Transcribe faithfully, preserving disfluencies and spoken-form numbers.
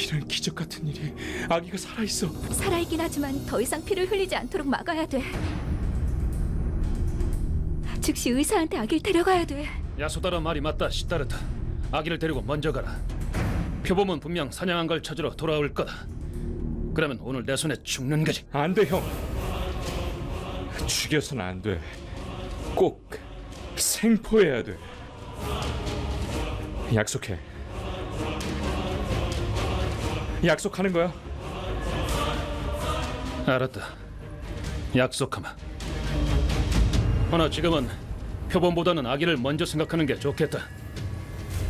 이런 기적 같은 일이. 아기가 살아있어. 살아있긴 하지만 더 이상 피를 흘리지 않도록 막아야 돼. 즉시 의사한테 아기를 데려가야 돼. 야소다라 말이 맞다, 시다르타. 아기를 데리고 먼저 가라. 표범은 분명 사냥한 걸 찾으러 돌아올 거다. 그러면 오늘 내 손에 죽는 거지. 안 돼, 형. 죽여서는 안 돼. 꼭 생포해야 돼. 약속해. 약속하는 거야. 알았다. 약속하마. 허나 지금은 표범보다는 아기를 먼저 생각하는 게 좋겠다.